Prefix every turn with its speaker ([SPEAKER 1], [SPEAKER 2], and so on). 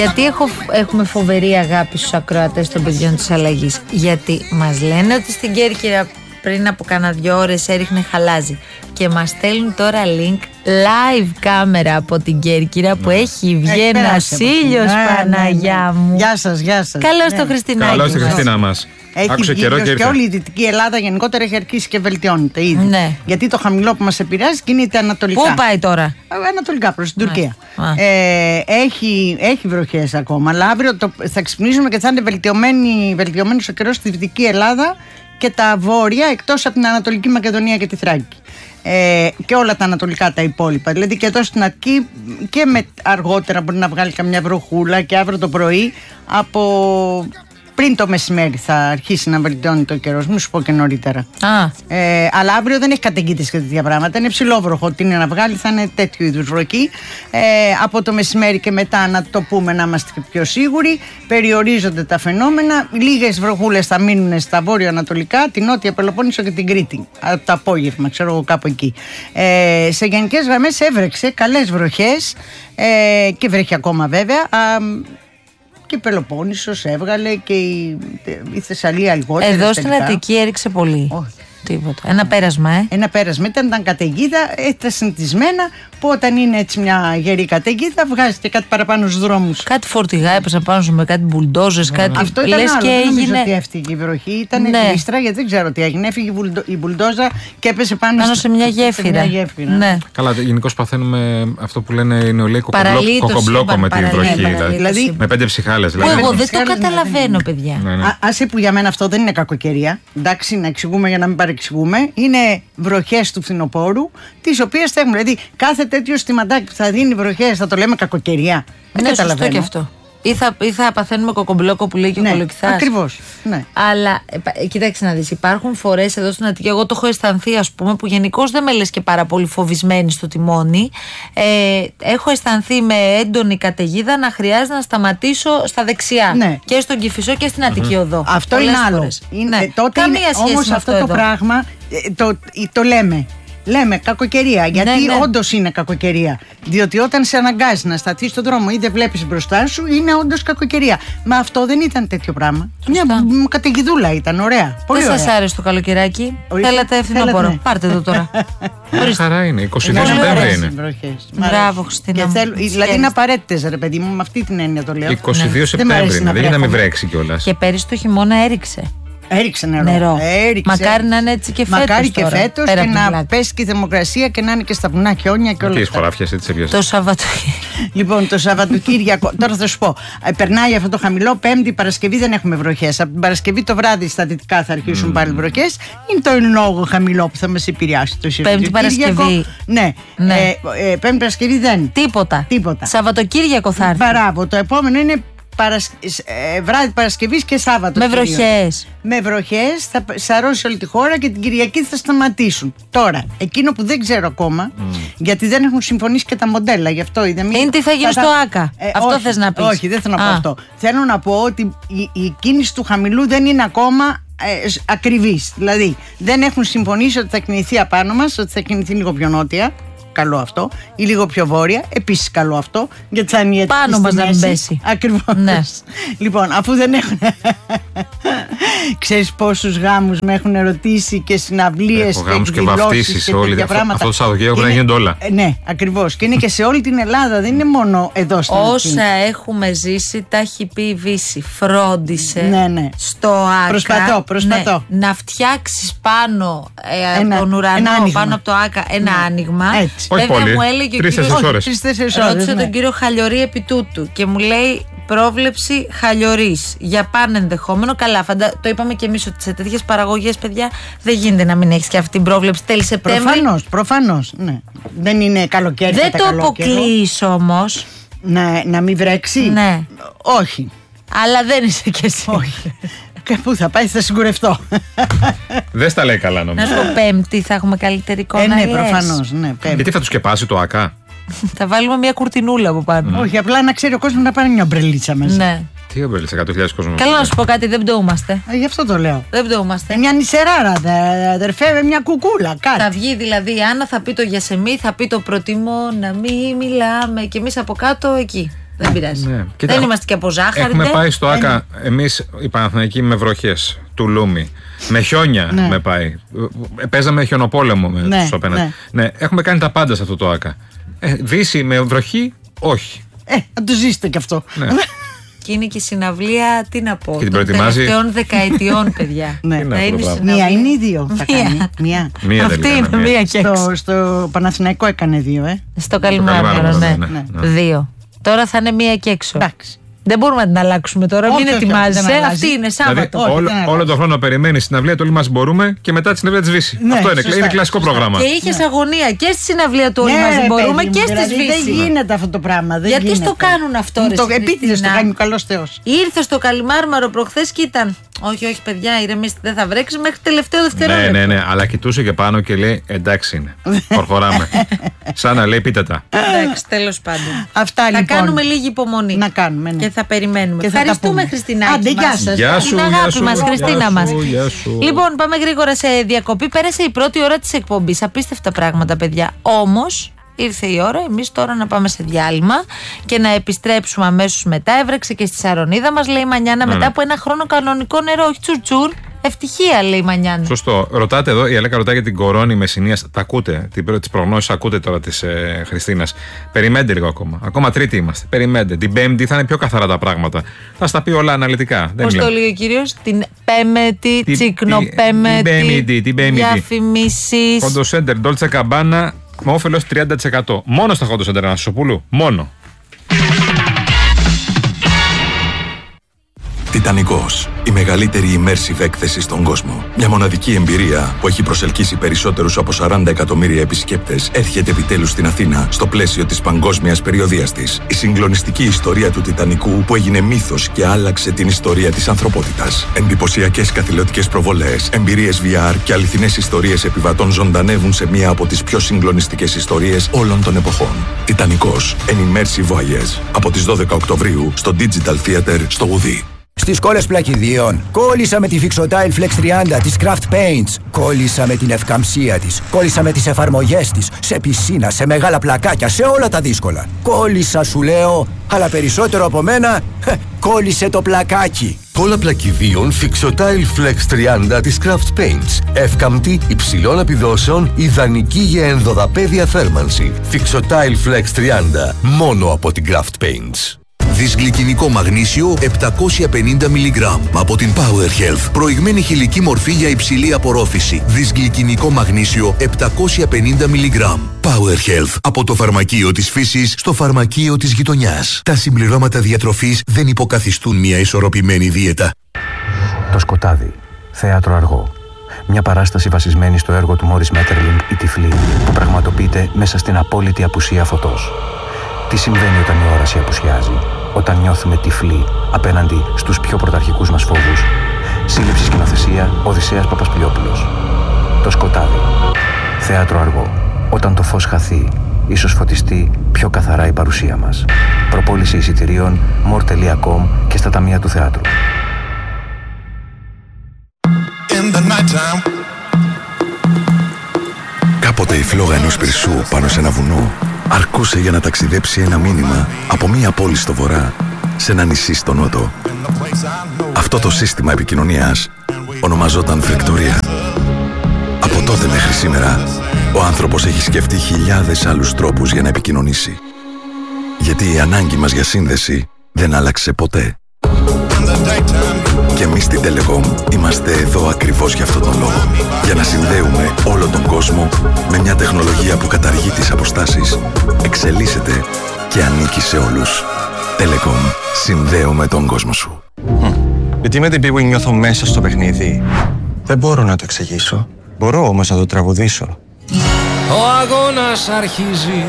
[SPEAKER 1] Γιατί έχουμε φοβερή αγάπη στους ακροατές των παιδιών της Αλλαγής? Γιατί μας λένε ότι στην Κέρκυρα πριν από κάνα 2 ώρες έριχνε χαλάζι. Και μας στέλνουν τώρα link live κάμερα από την Κέρκυρα που έχει βγει ένας ήλιος, Παναγιά μου.
[SPEAKER 2] Γεια σας, γεια σας.
[SPEAKER 1] Καλώς το Χριστινάκι.
[SPEAKER 3] Καλώς τη Χριστίνα μας.
[SPEAKER 2] Έχει καιρό και όλη η Δυτική Ελλάδα γενικότερα έχει αρχίσει και βελτιώνεται ήδη.
[SPEAKER 1] Ναι.
[SPEAKER 2] Γιατί το χαμηλό που μας επηρεάζει κινείται ανατολικά.
[SPEAKER 1] Πού πάει τώρα?
[SPEAKER 2] Ανατολικά προς την Τουρκία. Έχει βροχές ακόμα, αλλά αύριο θα ξυπνήσουμε και θα είναι βελτιωμένος ο καιρός στη Δυτική Ελλάδα και τα βόρεια, εκτός από την Ανατολική Μακεδονία και τη Θράκη. Και όλα τα ανατολικά τα υπόλοιπα. Δηλαδή και εδώ στην Αττική και αργότερα μπορεί να βγάλει καμιά βροχούλα και αύριο το πρωί από πριν το μεσημέρι θα αρχίσει να βελτιώνει το καιρός. Μην σου πω και νωρίτερα. Αλλά αύριο δεν έχει καταιγίδες και τέτοια πράγματα. Είναι ψηλόβροχο. Ό,τι είναι να βγάλει θα είναι τέτοιου είδους βροχή. Από το μεσημέρι και μετά, να το πούμε, να είμαστε πιο σίγουροι. Περιορίζονται τα φαινόμενα. Λίγες βροχούλες θα μείνουν στα βόρειο-ανατολικά, την Νότια Πελοπόννησο και την Κρήτη. Από το απόγευμα, ξέρω εγώ, κάπου εκεί. Σε γενικές γραμμές έβρεξε καλές βροχές και βρέχει ακόμα βέβαια. Και η Πελοπόννησος έβγαλε και η Θεσσαλία λιγότερα.
[SPEAKER 1] Εδώ στην Αττική έριξε πολύ.
[SPEAKER 2] Όχι.
[SPEAKER 1] Τίποτα. Ένα πέρασμα,
[SPEAKER 2] Ένα πέρασμα. Ήταν καταιγίδα, τα συνηθισμένα που όταν είναι έτσι μια γερή καταιγίδα βγάζει και κάτι παραπάνω στους δρόμους.
[SPEAKER 1] Κάτι φορτηγά έπεσαν πάνω σου με κάτι μπουλντόζες, κάτι.
[SPEAKER 2] Αυτό ήταν
[SPEAKER 1] λες
[SPEAKER 2] άλλο.
[SPEAKER 1] Και
[SPEAKER 2] Δεν νομίζω
[SPEAKER 1] έγινε.
[SPEAKER 2] ότι έφυγε η βροχή. Ήταν
[SPEAKER 1] Ναι.
[SPEAKER 2] γλίστρα, γιατί δεν ξέρω τι έγινε. Έφυγε η μπουλντόζα και έπεσε πάνω
[SPEAKER 1] σε μια γέφυρα. Ναι.
[SPEAKER 3] Καλά, γενικώς παθαίνουμε αυτό που λένε οι νεολαίοι
[SPEAKER 1] Παραλύτως,
[SPEAKER 3] κοκομπλόκο με τη βροχή.
[SPEAKER 2] Δηλαδή,
[SPEAKER 3] με 5 ψυχάλες.
[SPEAKER 1] Που εγώ δεν το καταλαβαίνω, παιδιά.
[SPEAKER 2] Άσε που για μένα αυτό δεν είναι κακοκαιρία. Εντάξει, να εξηγούμε για να μην παρεξηγούμε. Είναι βροχές του φθινοπόρου, τις οποίες θα έχουμε. Δηλαδή, κάθε τέτοιο στιματάκι που θα δίνει βροχές θα το λέμε κακοκαιρία. Δεν καταλαβαίνω.
[SPEAKER 1] Σωστό και αυτό. Ή θα παθαίνουμε κοκομπλόκο που λέει και ο Κολοκυθάς.
[SPEAKER 2] Ακριβώς. Ναι.
[SPEAKER 1] Αλλά κοίταξε να δεις, υπάρχουν φορές εδώ στην Αττική, εγώ το έχω αισθανθεί, ας πούμε, που γενικώς δεν με λες και πάρα πολύ φοβισμένη στο τιμόνι. Έχω αισθανθεί με έντονη καταιγίδα να χρειάζεται να σταματήσω στα δεξιά.
[SPEAKER 2] Ναι.
[SPEAKER 1] Και στον Κηφισό και στην Αττική οδό.
[SPEAKER 2] Αυτό
[SPEAKER 1] πολλές
[SPEAKER 2] είναι άλλο.
[SPEAKER 1] φορές. Καμία σχέση
[SPEAKER 2] όμως
[SPEAKER 1] με
[SPEAKER 2] αυτό το
[SPEAKER 1] εδώ.
[SPEAKER 2] πράγμα το λέμε. Λέμε κακοκαιρία, γιατί
[SPEAKER 1] ναι.
[SPEAKER 2] όντως είναι κακοκαιρία. Διότι όταν σε αναγκάζει να σταθείς στον δρόμο ή δεν βλέπεις μπροστά σου, είναι όντως κακοκαιρία. Μα αυτό δεν ήταν τέτοιο πράγμα. Μια καταιγιδούλα ήταν, ωραία. Πολύ
[SPEAKER 1] δεν σας
[SPEAKER 2] ωραία.
[SPEAKER 1] άρεσε το καλοκαιράκι?
[SPEAKER 2] Ορίστε.
[SPEAKER 1] Θέλατε φθινόπωρο.
[SPEAKER 2] Ναι.
[SPEAKER 1] Πάρτε το τώρα.
[SPEAKER 3] Χαρά είναι. 22 Σεπτέμβρη είναι.
[SPEAKER 1] Μπράβο, Χριστίνα.
[SPEAKER 2] Δηλαδή είναι απαραίτητες, ρε παιδί μου, με αυτή την έννοια το λέω.
[SPEAKER 3] 22 Σεπτέμβρη είναι. Δεν είναι να μην βρέξει κιόλας.
[SPEAKER 1] Και πέρυσι το χειμώνα έριξε.
[SPEAKER 2] Έριξε νερό.
[SPEAKER 1] Μακάρι να είναι έτσι και φέτος.
[SPEAKER 2] Μακάρι και
[SPEAKER 1] τώρα,
[SPEAKER 2] φέτος και να πέσει και η θερμοκρασία και να είναι και στα βουνά χιόνια και όλα
[SPEAKER 3] Τι
[SPEAKER 2] αυτά.
[SPEAKER 3] χωράφιας έτσι έπιασε.
[SPEAKER 1] Το Σαββατοκύριακο.
[SPEAKER 2] Λοιπόν, το Σαββατοκύριακο, τώρα θα σου πω. Περνάει αυτό το χαμηλό. Πέμπτη, Παρασκευή δεν έχουμε βροχές. Από την Παρασκευή το βράδυ στα δυτικά θα αρχίσουν πάλι βροχές. Είναι το εν λόγω χαμηλό που θα μας επηρεάσει το
[SPEAKER 1] Πέμπτη Παρασκευή.
[SPEAKER 2] Ναι. Πέμπτη Παρασκευή δεν.
[SPEAKER 1] Τίποτα. Σαββατοκύριακο θα έρθει.
[SPEAKER 2] Μπράβο. Το επόμενο είναι βράδυ Παρασκευής και Σάββατο.
[SPEAKER 1] Με βροχές.
[SPEAKER 2] Με βροχές, θα σαρώσει όλη τη χώρα και την Κυριακή θα σταματήσουν. Τώρα, εκείνο που δεν ξέρω ακόμα, γιατί δεν έχουν συμφωνήσει και τα μοντέλα, γι' αυτό
[SPEAKER 1] είναι τι θα γίνει στο ΆΚΑ. Αυτό θες να πεις?
[SPEAKER 2] Όχι, δεν θέλω να πω αυτό. Θέλω να πω ότι η κίνηση του χαμηλού δεν είναι ακόμα ακριβής. Δηλαδή, δεν έχουν συμφωνήσει ότι θα κινηθεί απάνω μας, ότι θα κινηθεί λίγο πιο νότια. Καλό αυτό, ή λίγο πιο βόρεια. Επίσης καλό αυτό, γιατί θα είναι η
[SPEAKER 1] πάνω μας να μην πέσει.
[SPEAKER 2] Ακριβώς.
[SPEAKER 1] Ναι.
[SPEAKER 2] Λοιπόν, αφού δεν έχουν. Ξέρεις πόσους γάμους με έχουν ερωτήσει και συναυλίες και
[SPEAKER 3] γάμους και βαφτίσεις όλοι. Αυτό το Σαββατοκύριακο πρέπει να γίνονται όλα.
[SPEAKER 2] Ναι, ακριβώς. Και είναι και σε όλη την Ελλάδα, δεν είναι μόνο εδώ στην Αττική.
[SPEAKER 1] Όσα έχουμε ζήσει, τα έχει πει η Βύση. Φρόντισε στο ΆΚΑ.
[SPEAKER 2] Προσπαθώ.
[SPEAKER 1] Να φτιάξεις πάνω από τον ουρανό, πάνω από το ΆΚΑ, ένα άνοιγμα.
[SPEAKER 3] Όχι πολύ.
[SPEAKER 1] Μου έλεγε
[SPEAKER 2] 3-4
[SPEAKER 3] ώρες.
[SPEAKER 1] Ρώτησε τον κύριο Χαλιορί επί τούτου και μου λέει πρόβλεψη Χαλιορής για πάνε ενδεχόμενο. Καλά, το είπαμε και εμείς ότι σε τέτοιες παραγωγές, παιδιά, δεν γίνεται να μην έχεις και αυτή την πρόβλεψη τέλη Σεπτέμβρη.
[SPEAKER 2] Προφανώς. Ναι. Δεν είναι καλοκαίρι.
[SPEAKER 1] Δεν το αποκλείεις όμως.
[SPEAKER 2] Να μην βρέξει.
[SPEAKER 1] Ναι.
[SPEAKER 2] Όχι.
[SPEAKER 1] Αλλά δεν είσαι κι εσύ.
[SPEAKER 2] Όχι. Και πού θα πάει, θα σιγουρευτώ.
[SPEAKER 3] Δεν στα λέει καλά, νομίζω.
[SPEAKER 1] Να σου πω, Πέμπτη θα έχουμε καλύτερη εικόνα.
[SPEAKER 2] Ναι, προφανώς. Ναι,
[SPEAKER 3] γιατί θα του σκεπάσει το ΑΚΑ?
[SPEAKER 1] Θα βάλουμε μια κουρτινούλα από πάνω.
[SPEAKER 2] Όχι, απλά να ξέρει ο κόσμος να πάρει μια ομπρελίτσα μέσα.
[SPEAKER 1] Ναι.
[SPEAKER 3] Τι ομπρελίτσα, 100.000 κόσμο.
[SPEAKER 1] Καλά, να σου πω κάτι, δεν πτωούμαστε.
[SPEAKER 2] Γι' αυτό το λέω.
[SPEAKER 1] Δεν πτωούμαστε.
[SPEAKER 2] Μια νησεράρα, αδερφέ, με μια κουκούλα. Κάτι.
[SPEAKER 1] Θα βγει δηλαδή η Άννα, θα πει το Γιασεμί, θα πει το προτιμώ να μην μιλάμε. Και εμείς από κάτω εκεί. Δεν πειράζει.
[SPEAKER 3] Ναι. Κοίτα,
[SPEAKER 1] δεν είμαστε και από ζάχαρη.
[SPEAKER 3] Έχουμε πάει στο ΆΚΑ εμείς οι Παναθηναϊκοί με βροχές του Λούμι. Με χιόνια με πάει. Παίζαμε χιονοπόλεμο με τους απέναντι. Ναι, έχουμε κάνει τα πάντα σε αυτό το ΆΚΑ. Δύση με βροχή, όχι.
[SPEAKER 2] Να το ζήσετε κι αυτό.
[SPEAKER 3] Ναι.
[SPEAKER 1] Και είναι και η συναυλία, τι να πω,
[SPEAKER 3] και την
[SPEAKER 1] των
[SPEAKER 3] προετοιμάζει
[SPEAKER 1] τελευταίων δεκαετιών, παιδιά.
[SPEAKER 2] Μία είναι ή δύο θα κάνει. Μία.
[SPEAKER 1] Αυτή είναι μία και έξω.
[SPEAKER 2] Στο Παναθηναϊκό έκανε δύο,
[SPEAKER 1] Στο Καλιμάρμαρο, ναι. 2. Τώρα θα είναι μία και έξω.
[SPEAKER 2] Εντάξει.
[SPEAKER 1] Δεν μπορούμε να την αλλάξουμε τώρα, μην ετοιμάζεσαι. Αυτή είναι Σάββατο.
[SPEAKER 3] Δηλαδή, όλο τον χρόνο περιμένει στην συναυλία του όλοι μας μπορούμε και μετά τη συναυλία τη σβήσει. Αυτό είναι κλασικό πρόγραμμα.
[SPEAKER 1] Και είχε αγωνία και στη συναυλία του όλοι μας μπορούμε και στη σβήση.
[SPEAKER 2] Δεν γίνεται αυτό το πράγμα.
[SPEAKER 1] Γιατί στο κάνουν αυτό, ρε?
[SPEAKER 2] Επίτηδες το κάνει ο καλός Θεός.
[SPEAKER 1] Ήρθε στο Καλιμάρμαρο προχθές και ήταν. Όχι, παιδιά, ηρεμήστε, δεν θα βρέξει μέχρι τελευταίο δευτερόλεπτο.
[SPEAKER 3] Ναι, αλλά κοιτούσε και πάνω και λέει εντάξει είναι. Προχωράμε. Σαν να λέει πείτε τα.
[SPEAKER 1] Εντάξει, τέλος πάντων.
[SPEAKER 2] Αυτά λοιπόν.
[SPEAKER 1] Θα κάνουμε λίγη υπομονή.
[SPEAKER 2] Να κάνουμε.
[SPEAKER 1] Και θα περιμένουμε.
[SPEAKER 2] Και
[SPEAKER 1] Ευχαριστούμε, Χριστινάκη.
[SPEAKER 2] Γεια σας.
[SPEAKER 1] Την αγάπη μας, Χριστίνα μας. Λοιπόν, πάμε γρήγορα σε διακοπή. Πέρασε η πρώτη ώρα της εκπομπής. Απίστευτα πράγματα, παιδιά. Όμως ήρθε η ώρα εμείς τώρα να πάμε σε διάλειμμα και να επιστρέψουμε αμέσως μετά. Έβρεξε και στη Σαρονίδα μας, λέει η Μανιάνα, μετά από ένα χρόνο κανονικό νερό, όχι τσουρτσουρ. Ευτυχία, λέει η Μανιάνα.
[SPEAKER 3] Σωστό. Ρωτάτε εδώ, η Αλέκα ρωτάει για την Κορώνη Μεσσηνίας. Τα ακούτε, τις προγνώσεις ακούτε τώρα της Χριστίνας. Περιμένετε λίγο ακόμα. Ακόμα Τρίτη είμαστε. Περιμένετε. Την Πέμπτη θα είναι πιο καθαρά τα πράγματα. Θα στα πει όλα αναλυτικά.
[SPEAKER 1] Πώς το λέει ο κύριος? Την Πέμπτη, Τσικνοπέμπτη. Διαφημίσεις.
[SPEAKER 3] Κοντοσέντερ, Ντόλτσε Καμπάνα με όφελος 30%. Μόνο στα Κοντοσέντερ Ανασσοπούλου. Μόνο.
[SPEAKER 4] Τιτανικός, η μεγαλύτερη immersive έκθεση στον κόσμο. Μια μοναδική εμπειρία που έχει προσελκύσει περισσότερους από 40 εκατομμύρια επισκέπτες έρχεται επιτέλους στην Αθήνα στο πλαίσιο της παγκόσμιας περιοδείας της. Η συγκλονιστική ιστορία του Τιτανικού που έγινε μύθος και άλλαξε την ιστορία της ανθρωπότητας. Εντυπωσιακές καθηλωτικές προβολές, εμπειρίες VR και αληθινές ιστορίες επιβατών ζωντανεύουν σε μία από τις πιο συγκλονιστικές ιστορίες όλων των εποχών. Τιτανικός, an immersive voyage. Από τις 12 Οκτωβρίου στο Digital Theater στο Ουδί.
[SPEAKER 5] Στις κόλλες πλακιδίων, κόλλησα με τη Fixotile Flex 30 της Craft Paints. Κόλλησα με την ευκαμψία της. Κόλλησα με τις εφαρμογές της. Σε πισίνα, σε μεγάλα πλακάκια, σε όλα τα δύσκολα. Κόλλησα, σου λέω, αλλά περισσότερο από μένα, κόλλησε το πλακάκι.
[SPEAKER 6] Κόλλα πλακιδίων Fixotile Flex 30 της Craft Paints. Εύκαμπτη, υψηλών επιδόσεων, ιδανική για ενδοδαπέδια θέρμανση. Fixotile Flex 30, μόνο από την Craft Paints.
[SPEAKER 7] Δυσγλυκινικό μαγνήσιο 750 mg από την Power Health. Προηγμένη χηλική μορφή για υψηλή απορρόφηση. Δυσγλυκινικό μαγνήσιο 750 mg. Power Health. Από το φαρμακείο της φύσης στο φαρμακείο της γειτονιάς. Τα συμπληρώματα διατροφής δεν υποκαθιστούν μια ισορροπημένη δίαιτα.
[SPEAKER 8] Το σκοτάδι. Θέατρο αργό. Μια παράσταση βασισμένη στο έργο του Μόρις Μέττερλινγκ «Η Τυφλή», που πραγματοποιείται μέσα στην απόλυτη απουσία φωτός. Τι συμβαίνει όταν η όραση απουσιάζει, όταν νιώθουμε τυφλοί απέναντι στους πιο πρωταρχικούς μας φόβους? Σύλληψη σκηνοθεσία Οδυσσέας Παπασπηλιόπουλος. Το σκοτάδι. Θέατρο αργό. Όταν το φως χαθεί, ίσως φωτιστεί πιο καθαρά η παρουσία μας. Προπόληση εισιτηρίων more.com και στα ταμεία του θεάτρου.
[SPEAKER 7] Κάποτε η φλόγα ενός πυρσού πάνω σε ένα βουνό αρκούσε για να ταξιδέψει ένα μήνυμα από μία πόλη στο βορρά σε ένα νησί στο νότο. Αυτό το σύστημα επικοινωνίας ονομαζόταν φρεκτορία. Από τότε μέχρι σήμερα, ο άνθρωπος έχει σκεφτεί χιλιάδες άλλους τρόπους για να επικοινωνήσει. Γιατί η ανάγκη μας για σύνδεση δεν άλλαξε ποτέ. Και εμείς στην Telecom είμαστε εδώ ακριβώς για αυτόν τον λόγο. Για να συνδέουμε όλο τον κόσμο με μια τεχνολογία που καταργεί τις αποστάσεις, εξελίσσεται και ανήκει σε όλους. Telecom. Συνδέουμε τον κόσμο σου.
[SPEAKER 9] Γιατί με την που νιώθω μέσα στο παιχνίδι. Δεν μπορώ να το εξηγήσω. Μπορώ όμως να το τραγουδήσω.
[SPEAKER 10] Ο αγώνας αρχίζει.